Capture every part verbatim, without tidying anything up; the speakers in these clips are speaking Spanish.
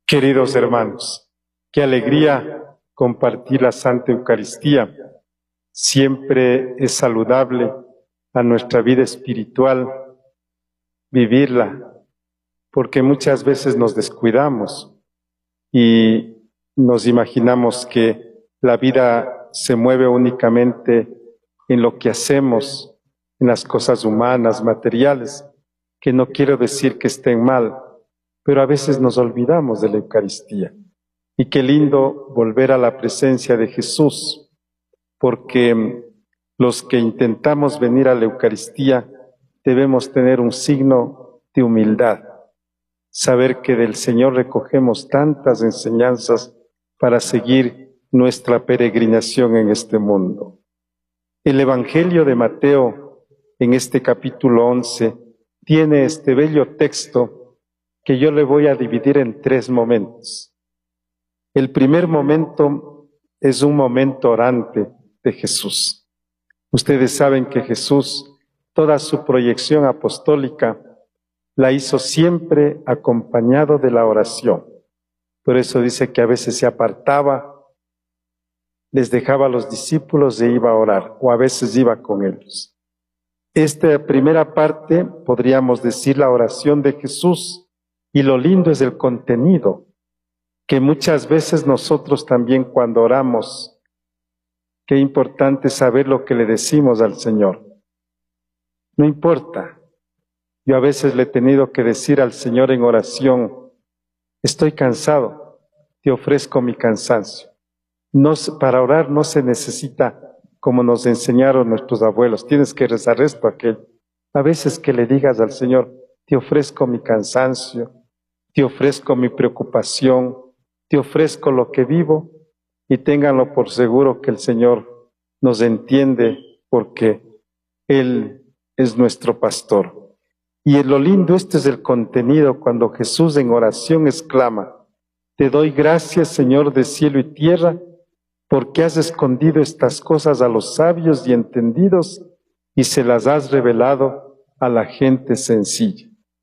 Queridos hermanos, qué alegría compartir la Santa Eucaristía. Siempre es saludable a nuestra vida espiritual vivirla, porque muchas veces nos descuidamos y nos imaginamos que la vida se mueve únicamente en lo que hacemos, en las cosas humanas, materiales, que no quiero decir que estén mal, pero a veces nos olvidamos de la Eucaristía. Y qué lindo volver a la presencia de Jesús, porque los que intentamos venir a la Eucaristía debemos tener un signo de humildad, saber que del Señor recogemos tantas enseñanzas para seguir nuestra peregrinación en este mundo. El Evangelio de Mateo, en este capítulo once, tiene este bello texto que yo le voy a dividir en tres momentos. El primer momento es un momento orante de Jesús. Ustedes saben que Jesús, toda su proyección apostólica, la hizo siempre acompañado de la oración. Por eso dice que a veces se apartaba, les dejaba a los discípulos e iba a orar, o a veces iba con ellos. Esta primera parte, podríamos decir la oración de Jesús, y lo lindo es el contenido, que muchas veces nosotros también cuando oramos, qué importante saber lo que le decimos al Señor. No importa, yo a veces le he tenido que decir al Señor en oración, estoy cansado, te ofrezco mi cansancio. No, para orar no se necesita, como nos enseñaron nuestros abuelos, tienes que rezar esto, aquello. A veces que le digas al Señor, te ofrezco mi cansancio, te ofrezco mi preocupación, te ofrezco lo que vivo, y ténganlo por seguro que el Señor nos entiende porque Él es nuestro pastor. Y en lo lindo, este es el contenido cuando Jesús en oración exclama, te doy gracias, Señor de cielo y tierra, porque has escondido estas cosas a los sabios y entendidos y se las has revelado a la gente sencilla.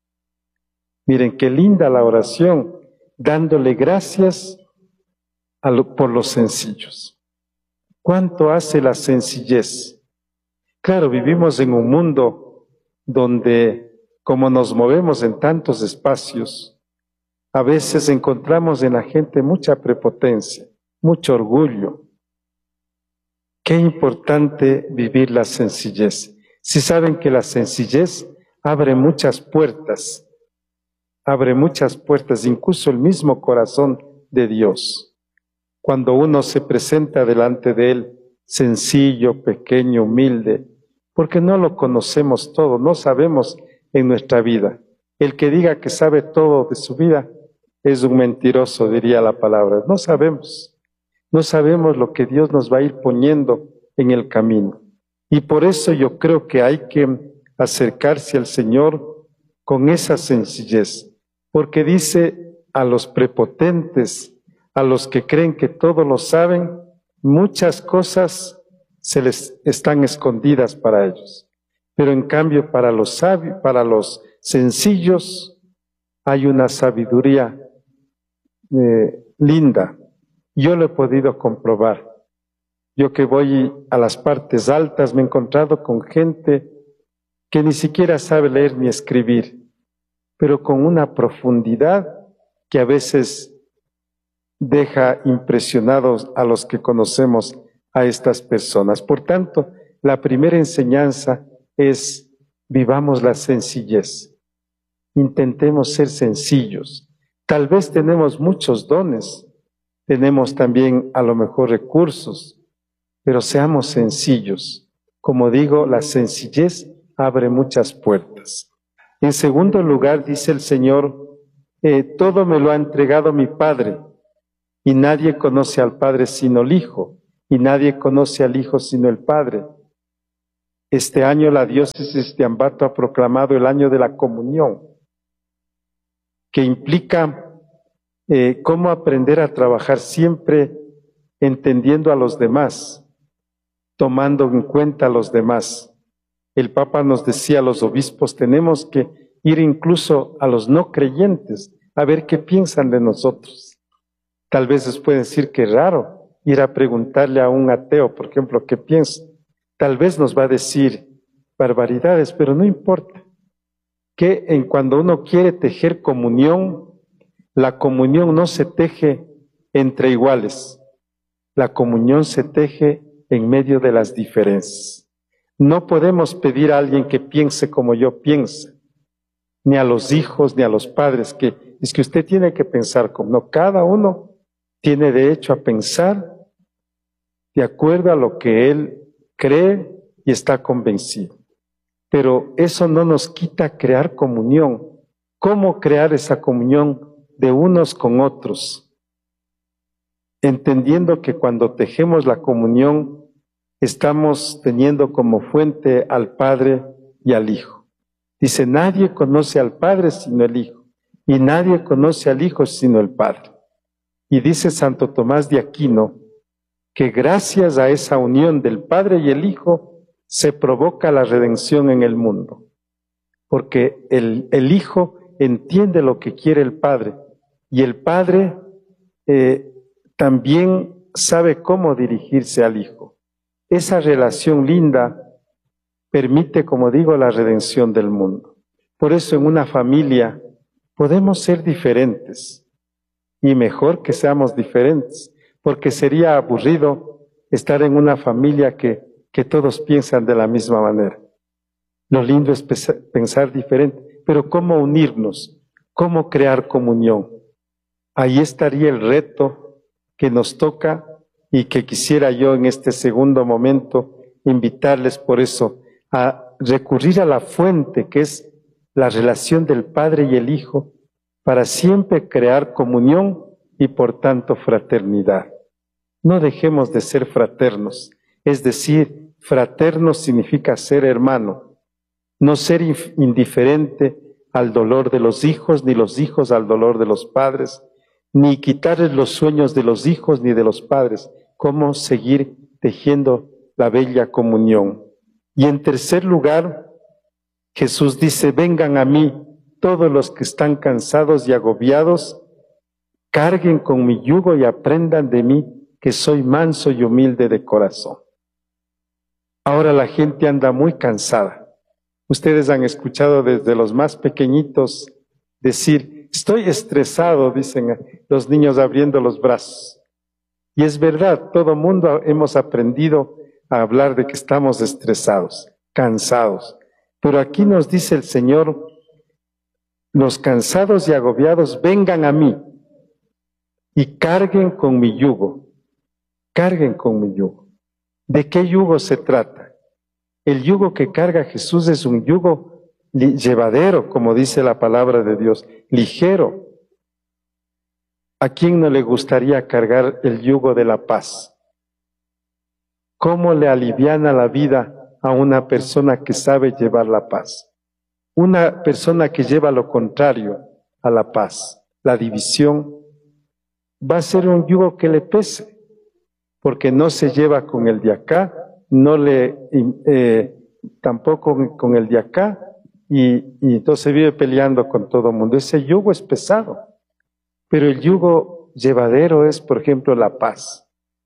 Miren qué linda la oración, dándole gracias a lo, por los sencillos. ¿Cuánto hace la sencillez? Claro, vivimos en un mundo donde, como nos movemos en tantos espacios, a veces encontramos en la gente mucha prepotencia, mucho orgullo. Qué importante vivir la sencillez. Si saben que la sencillez abre muchas puertas, abre muchas puertas, incluso el mismo corazón de Dios. Cuando uno se presenta delante de Él, sencillo, pequeño, humilde, porque no lo conocemos todo, no sabemos en nuestra vida. El que diga que sabe todo de su vida es un mentiroso, diría la palabra. No sabemos, no sabemos lo que Dios nos va a ir poniendo en el camino. Y por eso yo creo que hay que acercarse al Señor con esa sencillez. Porque dice a los prepotentes, a los que creen que todo lo saben, muchas cosas se les están escondidas para ellos. Pero en cambio para los sabios, para los sencillos, hay una sabiduría eh, linda. Yo lo he podido comprobar. Yo que voy a las partes altas me he encontrado con gente que ni siquiera sabe leer ni escribir, pero con una profundidad que a veces deja impresionados a los que conocemos a estas personas. Por tanto, la primera enseñanza es vivamos la sencillez. Intentemos ser sencillos. Tal vez tenemos muchos dones, tenemos también a lo mejor recursos, pero seamos sencillos. Como digo, la sencillez abre muchas puertas. En segundo lugar, dice el Señor, eh, todo me lo ha entregado mi Padre, y nadie conoce al Padre sino el Hijo, y nadie conoce al Hijo sino el Padre. Este año la diócesis de Ambato ha proclamado el año de la comunión, que implica eh, cómo aprender a trabajar siempre entendiendo a los demás, tomando en cuenta a los demás. El Papa nos decía a los obispos, tenemos que ir incluso a los no creyentes, a ver qué piensan de nosotros. Tal vez les pueden decir que es raro ir a preguntarle a un ateo, por ejemplo, qué piensa. Tal vez nos va a decir barbaridades, pero no importa. Que en cuando uno quiere tejer comunión, la comunión no se teje entre iguales. La comunión se teje en medio de las diferencias. No podemos pedir a alguien que piense como yo pienso, ni a los hijos, ni a los padres, que es que usted tiene que pensar como no. Cada uno tiene derecho a pensar de acuerdo a lo que él cree y está convencido. Pero eso no nos quita crear comunión. ¿Cómo crear esa comunión de unos con otros? Entendiendo que cuando tejemos la comunión, estamos teniendo como fuente al Padre y al Hijo. Dice, nadie conoce al Padre sino el Hijo, y nadie conoce al Hijo sino el Padre. Y dice Santo Tomás de Aquino, que gracias a esa unión del Padre y el Hijo, se provoca la redención en el mundo. Porque el, el Hijo entiende lo que quiere el Padre, y el Padre eh, también sabe cómo dirigirse al Hijo. Esa relación linda permite, como digo, la redención del mundo. Por eso en una familia podemos ser diferentes, y mejor que seamos diferentes, porque sería aburrido estar en una familia que, que todos piensan de la misma manera. Lo lindo es pensar diferente, pero ¿cómo unirnos? ¿Cómo crear comunión? Ahí estaría el reto que nos toca y que quisiera yo en este segundo momento invitarles por eso a recurrir a la fuente que es la relación del Padre y el Hijo para siempre crear comunión y por tanto fraternidad. No dejemos de ser fraternos, es decir, fraterno significa ser hermano, no ser indiferente al dolor de los hijos, ni los hijos al dolor de los padres, ni quitarles los sueños de los hijos ni de los padres, cómo seguir tejiendo la bella comunión. Y en tercer lugar, Jesús dice, vengan a mí todos los que están cansados y agobiados, carguen con mi yugo y aprendan de mí, que soy manso y humilde de corazón. Ahora la gente anda muy cansada. Ustedes han escuchado desde los más pequeñitos decir, estoy estresado, dicen los niños abriendo los brazos. Y es verdad, todo mundo hemos aprendido a hablar de que estamos estresados, cansados. Pero aquí nos dice el Señor, los cansados y agobiados, vengan a mí y carguen con mi yugo. Carguen con mi yugo. ¿De qué yugo se trata? El yugo que carga Jesús es un yugo llevadero, como dice la palabra de Dios, ligero. ¿A quién no le gustaría cargar el yugo de la paz? ¿Cómo le aliviana la vida a una persona que sabe llevar la paz? Una persona que lleva lo contrario a la paz, la división, va a ser un yugo que le pese, porque no se lleva con el de acá, no le eh, tampoco con el de acá, y, y entonces vive peleando con todo el mundo. Ese yugo es pesado, pero el yugo llevadero es, por ejemplo, la paz.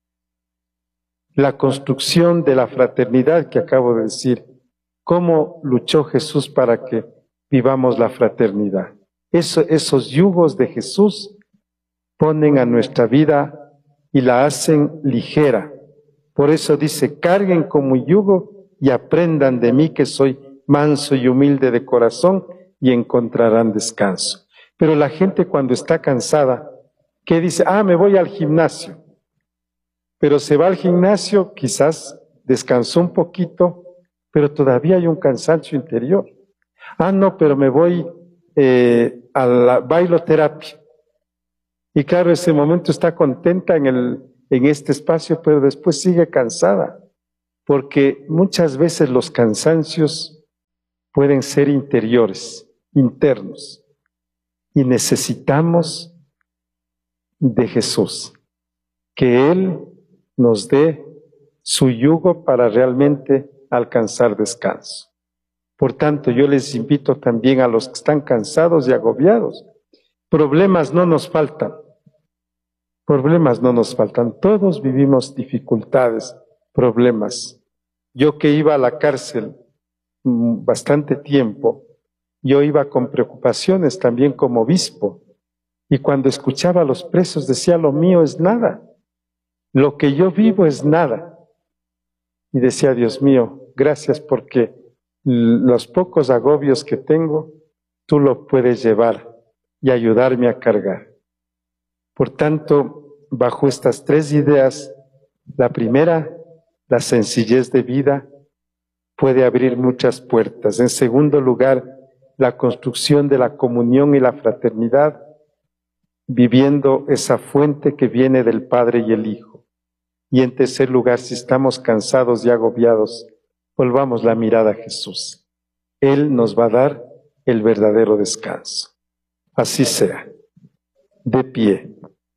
La construcción de la fraternidad que acabo de decir, cómo luchó Jesús para que vivamos la fraternidad. Eso, esos yugos de Jesús ponen a nuestra vida y la hacen ligera. Por eso dice, carguen con mi yugo y aprendan de mí que soy manso y humilde de corazón y encontrarán descanso. Pero la gente cuando está cansada, ¿qué dice? Ah, me voy al gimnasio. Pero se va al gimnasio, quizás descansó un poquito, pero todavía hay un cansancio interior. Ah, no, pero me voy eh, a la bailoterapia. Y claro, ese momento está contenta en, el, en este espacio, pero después sigue cansada, porque muchas veces los cansancios pueden ser interiores, internos, y necesitamos de Jesús, que Él nos dé su yugo para realmente alcanzar descanso. Por tanto, yo les invito también a los que están cansados y agobiados, Problemas no nos faltan, problemas no nos faltan, todos vivimos dificultades, problemas. Yo que iba a la cárcel mm, bastante tiempo, yo iba con preocupaciones también como obispo, y cuando escuchaba a los presos decía, lo mío es nada, lo que yo vivo es nada. Y decía, Dios mío, gracias porque los pocos agobios que tengo, tú los puedes llevar y ayudarme a cargar. Por tanto, bajo estas tres ideas, la primera, la sencillez de vida, puede abrir muchas puertas. En segundo lugar, la construcción de la comunión y la fraternidad, viviendo esa fuente que viene del Padre y el Hijo. Y en tercer lugar, si estamos cansados y agobiados, volvamos la mirada a Jesús. Él nos va a dar el verdadero descanso. Así sea. De pie.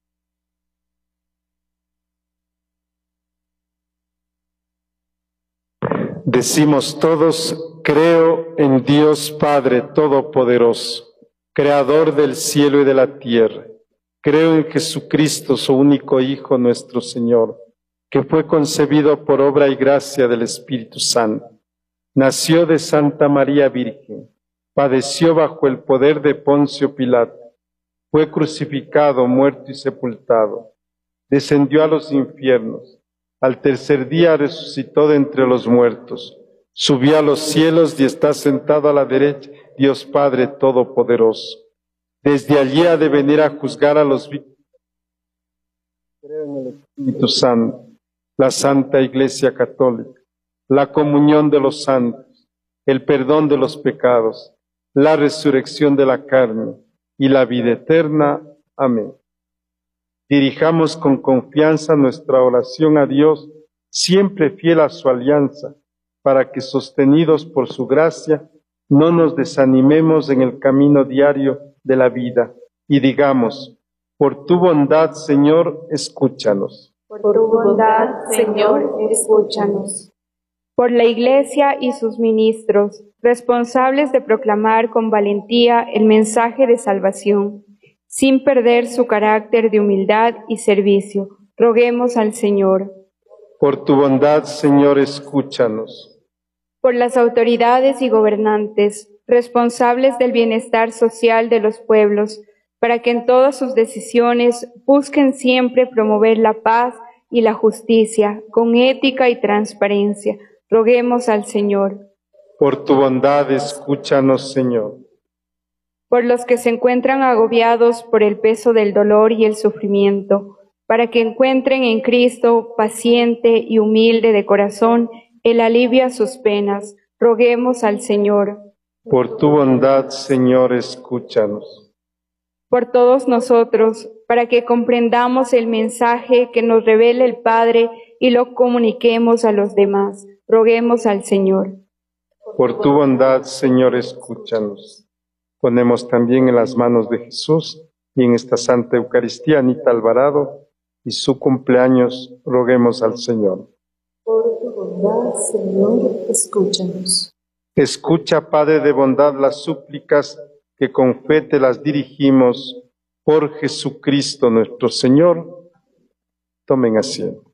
Decimos todos, creo en Dios Padre Todopoderoso, Creador del cielo y de la tierra. Creo en Jesucristo, su único Hijo, nuestro Señor, que fue concebido por obra y gracia del Espíritu Santo. Nació de Santa María Virgen, padeció bajo el poder de Poncio Pilato, fue crucificado, muerto y sepultado, descendió a los infiernos, al tercer día resucitó de entre los muertos, subió a los cielos y está sentado a la derecha, Dios Padre Todopoderoso. Desde allí ha de venir a juzgar a los vivos. Creo en el Espíritu Santo, la Santa Iglesia Católica, la comunión de los santos, el perdón de los pecados, la resurrección de la carne y la vida eterna. Amén. Dirijamos con confianza nuestra oración a Dios, siempre fiel a su alianza, para que, sostenidos por su gracia, no nos desanimemos en el camino diario de la vida, y digamos, por tu bondad, Señor, escúchanos. Por tu bondad, Señor, escúchanos. Por la Iglesia y sus ministros, responsables de proclamar con valentía el mensaje de salvación, sin perder su carácter de humildad y servicio, roguemos al Señor. Por tu bondad, Señor, escúchanos. Por las autoridades y gobernantes, responsables del bienestar social de los pueblos, para que en todas sus decisiones busquen siempre promover la paz y la justicia con ética y transparencia. Roguemos al Señor. Por tu bondad, escúchanos, Señor. Por los que se encuentran agobiados por el peso del dolor y el sufrimiento, para que encuentren en Cristo, paciente y humilde de corazón, el alivio a sus penas. Roguemos al Señor. Por tu bondad, Señor, escúchanos. Por todos nosotros, para que comprendamos el mensaje que nos revela el Padre y lo comuniquemos a los demás. Roguemos al Señor. Por tu bondad, Señor, escúchanos. Ponemos también en las manos de Jesús y en esta Santa Eucaristía Anita Alvarado y su cumpleaños, roguemos al Señor. Por tu bondad, Señor, escúchanos. Escucha, Padre de bondad, las súplicas que con fe te las dirigimos por Jesucristo nuestro Señor. Tomen asiento.